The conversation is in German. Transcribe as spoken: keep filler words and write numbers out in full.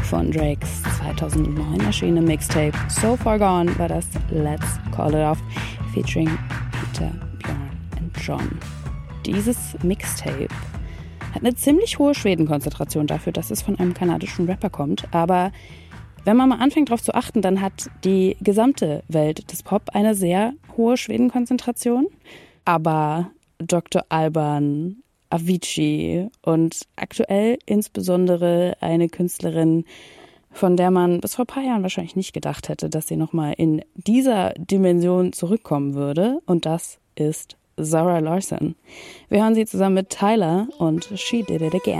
Von Drakes zweitausendneun erschienene Mixtape So Far Gone war das Let's Call It Off featuring Peter, Björn und John. Dieses Mixtape hat eine ziemlich hohe Schwedenkonzentration dafür, dass es von einem kanadischen Rapper kommt, aber wenn man mal anfängt darauf zu achten, dann hat die gesamte Welt des Pop eine sehr hohe Schwedenkonzentration. Aber Doktor Alban, Avicii und aktuell insbesondere eine Künstlerin, von der man bis vor ein paar Jahren wahrscheinlich nicht gedacht hätte, dass sie nochmal in dieser Dimension zurückkommen würde. Und das ist Zara Larsson. Wir hören sie zusammen mit Tyler und She Did It Again.